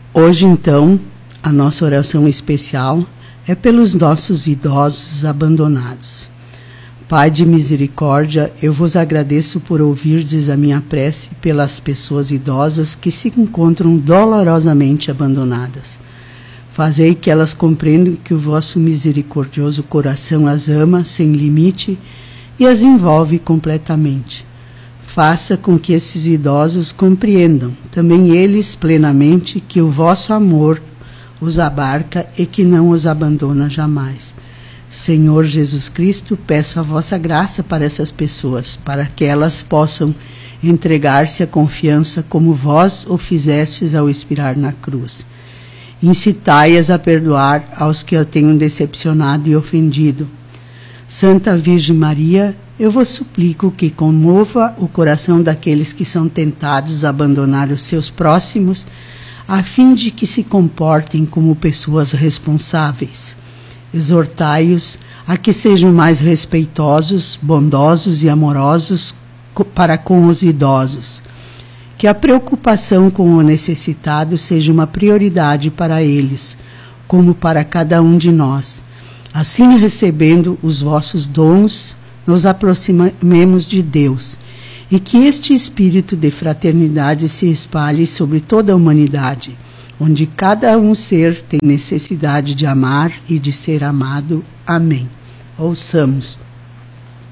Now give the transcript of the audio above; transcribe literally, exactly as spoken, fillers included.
Hoje, então, a nossa oração especial é pelos nossos idosos abandonados. Pai de misericórdia, eu vos agradeço por ouvirdes a minha prece pelas pessoas idosas que se encontram dolorosamente abandonadas. Fazei que elas compreendam que o vosso misericordioso coração as ama sem limite e as envolve completamente. Faça com que esses idosos compreendam, também eles plenamente, que o vosso amor os abarca e que não os abandona jamais. Senhor Jesus Cristo, peço a vossa graça para essas pessoas, para que elas possam entregar-se à confiança como vós o fizestes ao expirar na cruz. Incitai-as a perdoar aos que a tenham decepcionado e ofendido. Santa Virgem Maria, eu vos suplico que comova o coração daqueles que são tentados a abandonar os seus próximos, a fim de que se comportem como pessoas responsáveis. Exortai-os a que sejam mais respeitosos, bondosos e amorosos para com os idosos. Que a preocupação com o necessitado seja uma prioridade para eles, como para cada um de nós. Assim, recebendo os vossos dons, nos aproximemos de Deus, e que este espírito de fraternidade se espalhe sobre toda a humanidade, onde cada um ser tem necessidade de amar e de ser amado. Amém. Ouçamos.